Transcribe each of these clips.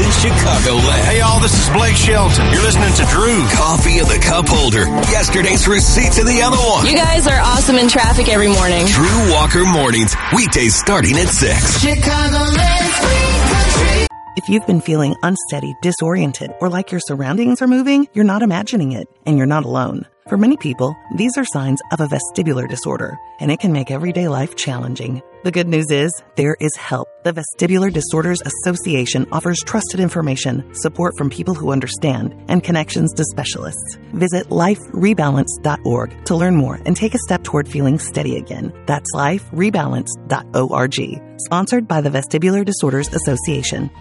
Chicagoland. Hey, y'all, this is Blake Shelton. You're listening to Drew. Coffee in the cup holder. Yesterday's receipt to the other one. You guys are awesome in traffic every morning. Drew Walker Mornings. Weekdays starting at 6. Chicagoland's free country. If you've been feeling unsteady, disoriented, or like your surroundings are moving, you're not imagining it, and you're not alone. For many people, these are signs of a vestibular disorder, and it can make everyday life challenging. The good news is, there is help. The Vestibular Disorders Association offers trusted information, support from people who understand, and connections to specialists. Visit liferebalance.org to learn more and take a step toward feeling steady again. That's liferebalance.org. Sponsored by the Vestibular Disorders Association.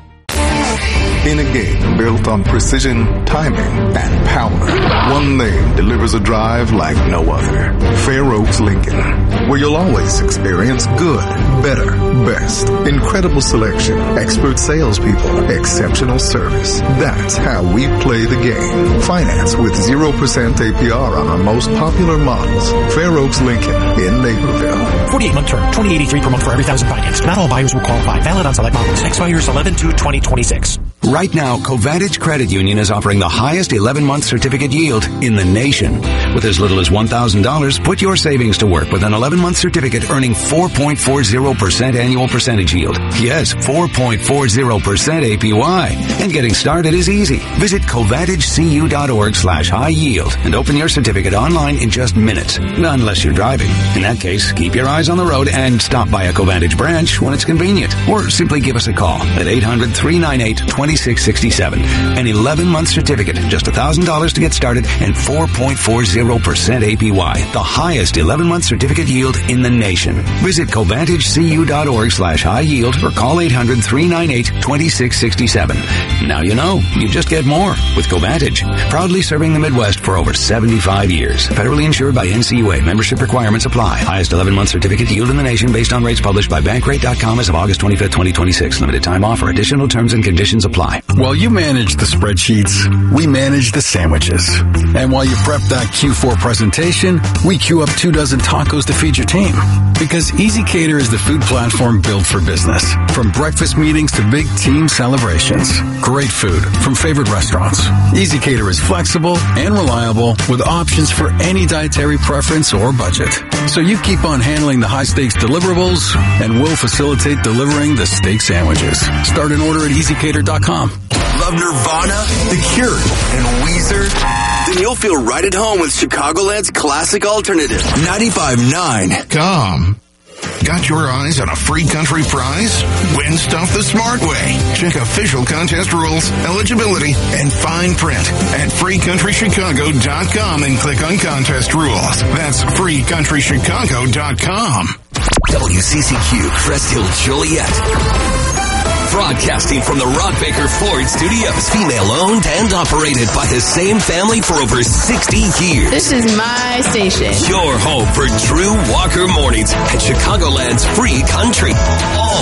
In a game built on precision, timing, and power, one name delivers a drive like no other. Fair Oaks Lincoln, where you'll always experience good, better, best. Incredible selection, expert salespeople, exceptional service. That's how we play the game. Finance with 0% APR on our most popular models. Fair Oaks Lincoln in Naperville. 48-month term, $20.83 per month for every $1,000 financed. Not all buyers will qualify. Valid on select models. Expires 11/2/2026. Right now, Covantage Credit Union is offering the highest 11-month certificate yield in the nation. With as little as $1,000, put your savings to work with an 11-month certificate earning 4.40% annual percentage yield. Yes, 4.40% APY. And getting started is easy. Visit CovantageCU.org/high yield and open your certificate online in just minutes. Unless you're driving. In that case, keep your eyes on the road and stop by a Covantage branch when it's convenient. Or simply give us a call at 800-398-2667. An 11-month certificate, just $1,000 to get started, and 4.40% APY. The highest 11-month certificate yield in the nation. Visit CovantageCU.org/high yield or call 800-398-2667. Now you know. You just get more with Covantage. Proudly serving the Midwest for over 75 years. Federally insured by NCUA. Membership requirements apply. Highest 11-month certificate yield in the nation based on rates published by Bankrate.com as of August 25th, 2026. Limited time offer. Additional terms and conditions apply. While you manage the spreadsheets, we manage the sandwiches. And while you prep that Q4 presentation, we queue up 24 tacos to feed your team. Because Easy Cater is the food platform built for business. From breakfast meetings to big team celebrations. Great food from favorite restaurants. Easy Cater is flexible and reliable with options for any dietary preference or budget. So you keep on handling the high-stakes deliverables, and we'll facilitate delivering the steak sandwiches. Start an order at EasyCater.com. Love Nirvana, The Cure, and Weezer? Then you'll feel right at home with Chicagoland's classic alternative, 95.9. Come. Got your eyes on a free country prize? Win stuff the smart way. Check official contest rules, eligibility, and fine print at freecountrychicago.com and click on contest rules. That's freecountrychicago.com. WCCQ, Crest Hill, Joliet. Broadcasting from the Rock Baker Ford Studios. Female-owned and operated by the same family for over 60 years. This is my station. Your home for Drew Walker Mornings at Chicagoland's free country. All